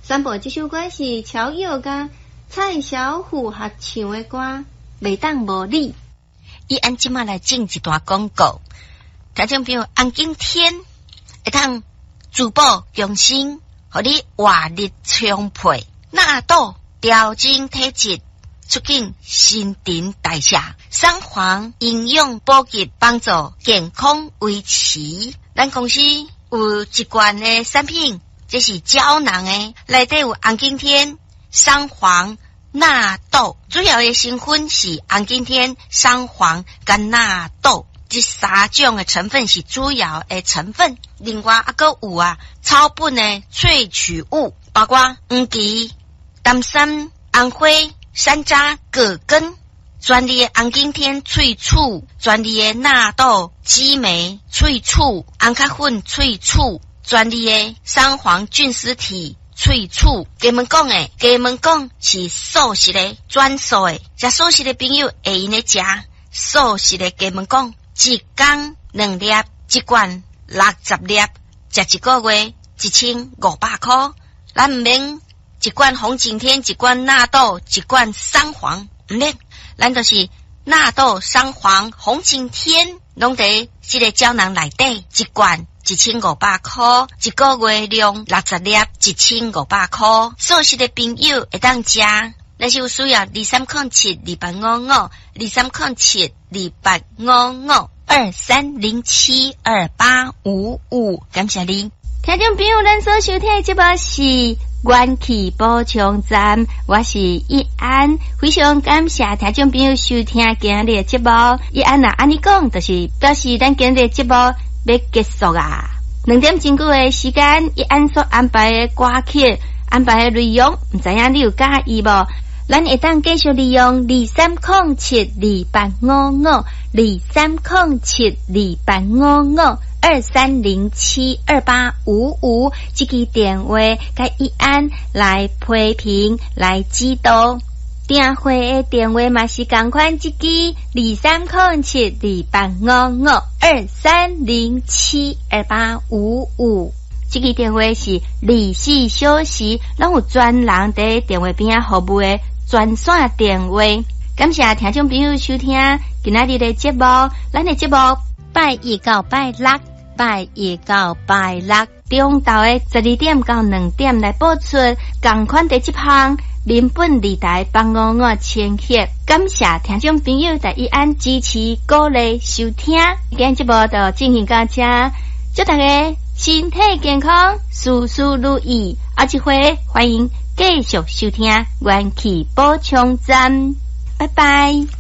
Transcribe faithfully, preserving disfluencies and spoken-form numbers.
三部这首歌是乔佑甲蔡小虎合唱的歌，袂当无你。 伊按即马来进一段广告，听众朋友，红景天会当珠宝用心，互你活力充沛，纳豆调整体质，促进新陈代谢，三黄营养补给，帮助健康维持。咱公司有一罐的产品，这是胶囊的，内底有红景天、三黄、纳豆，主要的成分是红景天、三黄跟纳豆，这三种的成分是主要的成分。另外还佫有啊草本的萃取物，包括黄芪、丹参、红花、山楂、葛根，专利的红景天萃取，专利的纳豆、激酶萃取，红咖粉萃取，专利的三黄菌丝体萃取。给们讲诶，给们讲是素食的专属的，食素食的朋友会用的食素食的。给们讲一天两粒，一罐六十粒，食一个月一千五百块。咱唔免一罐红景天，一罐纳豆，一罐三黄，唔免，咱就是纳豆、三黄、红景天，拢伫这个胶囊内底，一罐一千五百块，一个月量六十粒，一千五百块。素食的朋友会当食，但是有需要二三零七二八五五，二三零七二八五五，二三零七二八五五，感谢你。 听众朋友，咱所收听的节目是元气补充站，我是一安，非常感谢听众朋友收听今日的节目。一安啊，安尼讲就是表示咱今日的节目要结束啊。两点钟久的时间，一安所安排的歌曲、安排的内容，唔知影你有介意无？咱会当继续利用二三零七二八五五，二三零七二八五五。二三零七二八五五，这个电话甲一安来批评来指导。订货的电话嘛是同款，这个二三零七二八五五，二三零七二八五五。这个电话是二十四小时拢有专人在电话边啊服务的专线电话。感谢听众朋友收听今仔日的节目，咱的节目拜一到拜六，拜一到拜六中昼的十二点到两点来播出，同款的这项民本理台帮五五千赫。感谢听众朋友在一安支持鼓励收听，今天节目就进行到这，祝大家身体健康，事事如意。下一回欢迎继续收听元气补充站，拜拜。